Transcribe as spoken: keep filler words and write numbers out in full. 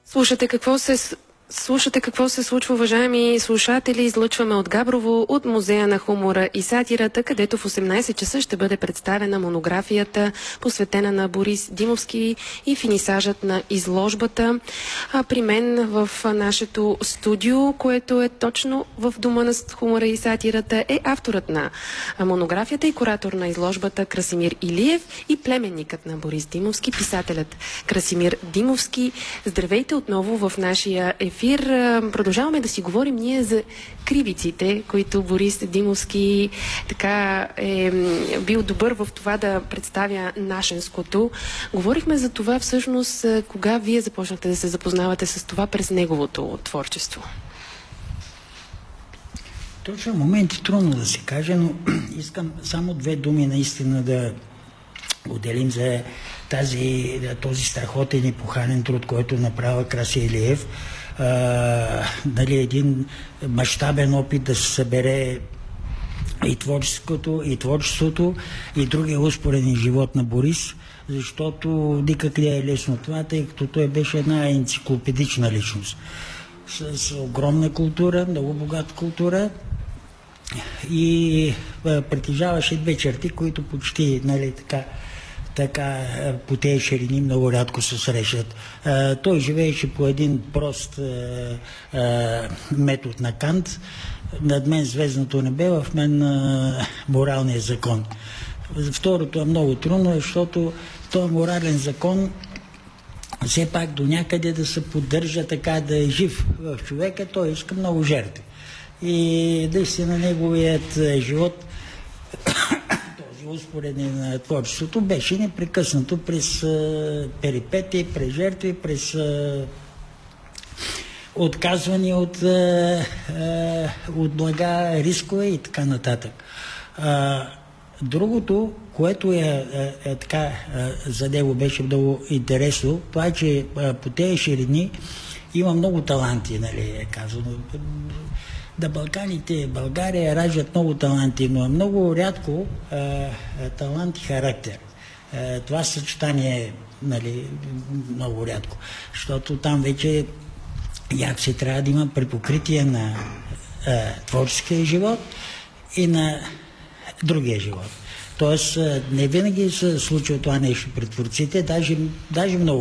Слушате какво се Слушате какво се случва, уважаеми слушатели. Излъчваме от Габрово, от Музея на хумора и сатирата, където в осемнайсет часа ще бъде представена монографията, посветена на Борис Димовски и финисажът на изложбата. А при мен в нашето студио, което е точно в Дома на хумора и сатирата, е авторът на монографията и куратор на изложбата Красимир Илиев и племенникът на Борис Димовски, писателят Красимир Димовски. Здравейте отново в нашия ефир. Продължаваме да си говорим ние за кривиците, които Борис Димовски така е бил добър в това да представя нашенското. Говорихме за това всъщност кога вие започнахте да се запознавате с това през неговото творчество. Точно момент е трудно да се каже, но искам само две думи наистина да отделим за тази, този страхотен и похален труд, който направи Краси Илиев. Uh, нали, един мащабен опит да се събере и творчеството, и творчеството, и другия успореден живот на Борис, защото никак не е лесно това, тъй като той беше една енциклопедична личност с, с огромна култура, много богата култура и uh, притежаваше две черти, които почти, нали, така така по тези ширини много рядко се срещат. А, той живееше по един прост а, а, метод на Кант. Над мен звездното небе, в мен а, моралният закон. Второто е много трудно, защото този морален закон все пак до някъде да се поддържа така, да е жив в човека, той иска много жертви. И наистина неговият живот успоредни на творчеството беше непрекъснато през а, перипетии, през жертви, през а, отказвания от, а, а, от блага, рискове и така нататък. А, другото, което е, е, е така а, за него беше много интересно, това е, че а, по тези ширини има много таланти, нали, е казано. Да, Балканите, България раждат много таланти, но е много рядко а, талант и характер. А, това съчетание е, нали, много рядко, защото там вече някакси трябва да има препокритие на а, творческия живот и на другия живот. Тоест не винаги се случва това нещо при творците, даже, даже много